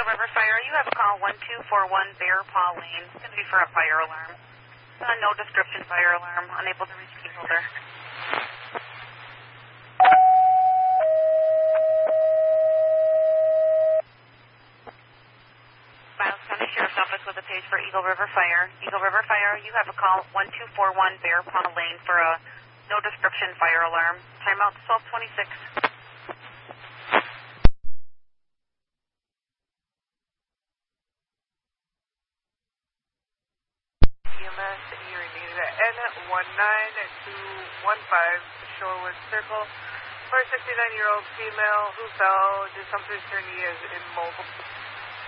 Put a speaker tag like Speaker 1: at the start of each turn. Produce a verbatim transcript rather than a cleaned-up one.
Speaker 1: Eagle River Fire. You have a call one two four one Bear Paw Lane. It's going to be for a fire alarm. Uh, no description fire alarm. Unable to reach key holder. Miles County Sheriff's Office with a page for Eagle River Fire. Eagle River Fire, you have a call one two four one Bear Paw Lane for a no description fire alarm. Timeout twelve twenty-six.
Speaker 2: E M S, you're needed at N one nine two one five Shorewood Circle for a sixty-nine-year-old female who fell. Did something turn is immobile.